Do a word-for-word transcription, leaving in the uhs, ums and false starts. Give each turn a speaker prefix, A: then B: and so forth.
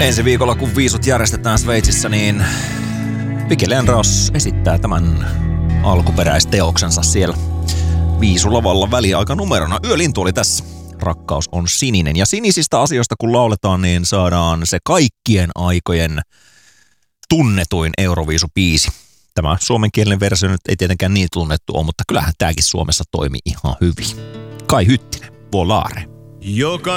A: Ensi viikolla, kun viisut järjestetään Sveitsissä, niin Vicky Leandros esittää tämän alkuperäisteoksensa siellä viisulavalla väliaikanumerona. Yölintu oli tässä. Rakkaus on sininen. Ja sinisistä asioista kun lauletaan, niin saadaan se kaikkien aikojen tunnetuin Euroviisubiisi. Tämä suomenkielinen versio nyt ei tietenkään niin tunnettu ole, mutta kyllähän tämäkin Suomessa toimii ihan hyvin. Kai Hyttinen, Volare.
B: Joka